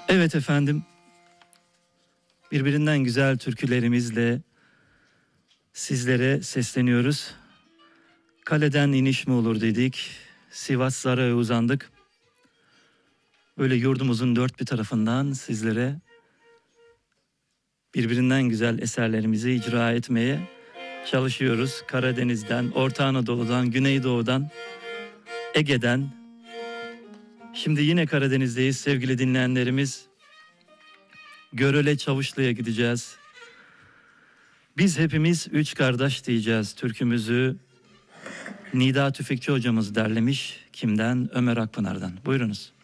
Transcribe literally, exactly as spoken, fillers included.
Evet efendim, birbirinden güzel türkülerimizle sizlere sesleniyoruz. Kaleden iniş mi olur dedik, Sivaslara uzandık. Böyle yurdumuzun dört bir tarafından sizlere birbirinden güzel eserlerimizi icra etmeye çalışıyoruz. Karadeniz'den, Orta Anadolu'dan, Güneydoğu'dan, Ege'den. Şimdi yine Karadeniz'deyiz sevgili dinleyenlerimiz. Görele Çavuşlu'ya gideceğiz. Biz hepimiz üç kardeş diyeceğiz. Türkümüzü Nida Tüfekçi hocamız derlemiş. Kimden? Ömer Akpınar'dan. Buyurunuz.